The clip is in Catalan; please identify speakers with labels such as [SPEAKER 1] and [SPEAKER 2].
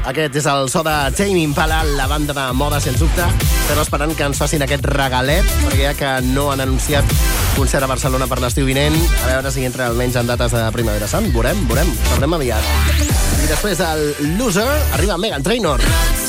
[SPEAKER 1] Aquest és el so de Tame Impala, la banda de moda, sens dubte, però esperant que ens facin aquest regalet, perquè ja que no han anunciat concert a Barcelona per l'estiu vinent, a veure si entra almenys en dates de Primavera Sound. Veurem, sabrem aviat. I després del Loser arriba Meghan Trainor.